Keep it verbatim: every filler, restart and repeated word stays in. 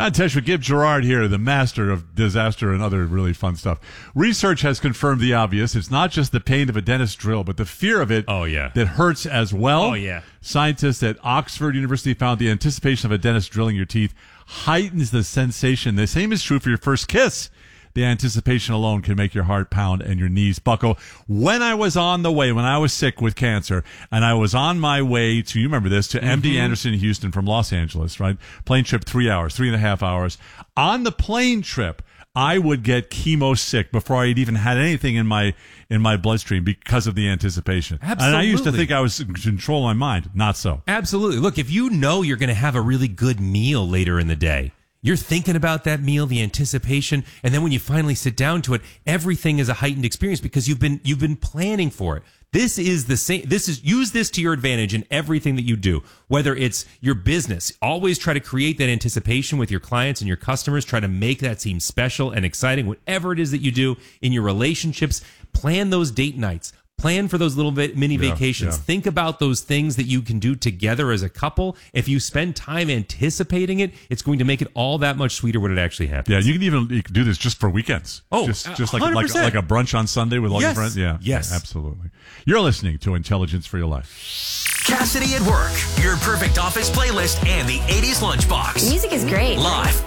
John Tesh with Gib Gerard here, the master of disaster and other really fun stuff. Research has confirmed the obvious. It's not just the pain of a dentist drill, but the fear of it oh, yeah. that hurts as well. Oh, yeah. Scientists at Oxford University found the anticipation of a dentist drilling your teeth heightens the sensation. The same is true for your first kiss. The anticipation alone can make your heart pound and your knees buckle. When I was on the way, when I was sick with cancer, and I was on my way to, you remember this, to mm-hmm. M D Anderson Houston from Los Angeles, right? Plane trip, three hours, three and a half hours. On the plane trip, I would get chemo sick before I'd even had anything in my in my bloodstream because of the anticipation. Absolutely. And I used to think I was in control of my mind. Not so. Absolutely. Look, if you know you're going to have a really good meal later in the day, you're thinking about that meal, the anticipation, and then when you finally sit down to it, everything is a heightened experience because you've been you've been planning for it. This is the same. This is use this to your advantage in everything that you do. Whether it's your business, always try to create that anticipation with your clients and your customers. Try to make that seem special and exciting. Whatever it is that you do in your relationships, plan those date nights. Plan for those little bit, mini yeah, vacations. Yeah. Think about those things that you can do together as a couple. If you spend time anticipating it, it's going to make it all that much sweeter when it actually happens. Yeah, you can even you can do this just for weekends. Oh, just just like one hundred like percent. like a brunch on Sunday with all yes. your friends. Yeah, yes, yeah, absolutely. You're listening to Intelligence for Your Life. Cassidy at Work, your perfect office playlist, and the eighties lunchbox. The music is great. Live